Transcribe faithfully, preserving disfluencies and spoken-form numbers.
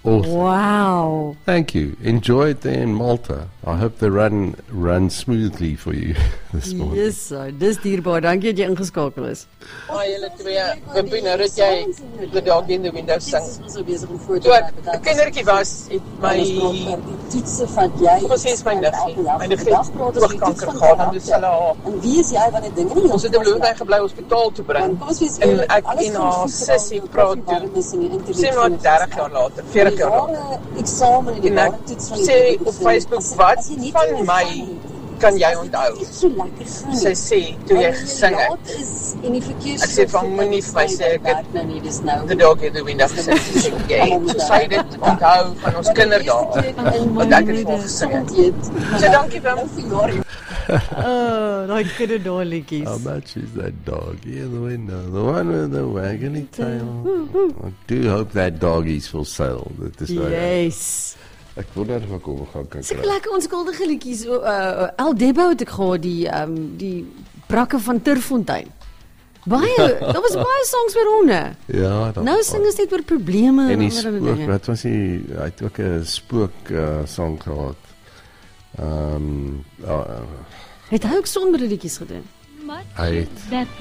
Awesome. Wow. Thank you. Enjoy it there in Malta. I hope the run runs smoothly for you this morning. Yes, sir. Dis dierbaar. Dankie dat jy ingeskakel is. Ah, julle twee, Wimpie, nou dat jy The Dog in the Window sing. Toe ek 'n kindertjie was, het my toetse van jy. Ons sê my niggie, my niggie het oogkanker gehad, en dus hulle haar, En wie is jy wat die dinge nie? ons het 'n Bloemfontein gebly hospitaal toe bring, en ek en haar sussie praat toe, sê maar dertig jaar later, veertig jaar later, eksamen en die en ek toets van sê op Facebook, wat van my kan jy onthou? so lekker gaan. Sy sê, toe jy gesing het, is en die verkeers ek sê van moenie vir my sê, ek het nou nie, dis nou. The Dog in the Window gesing, sy sê, jy, so sy dit onthou van ons kinderdae, wat ek het vir haar gesing het. So dankie Wim. Oh, daai kinderdae liedjies. How much is that dog in the window? The one with the waggly tail. I do hope that dog is for sale. Dit is waar. Yes. Ek wonder of ek hom gaan kan Sulke kry. lekker onskuldige liedjies. Uh, El Debo het ek gehad, die um, die brakke van Turfontein. Baie, daar was baie songs oor honde. Ja, dat Nou sing ons net oor probleme En die allerlei spook, dinge. wat was die, hy het ook 'n spook uh, song gehad. Ehm um, uh, Het hy ook sonderliedjies gedoen? hy het That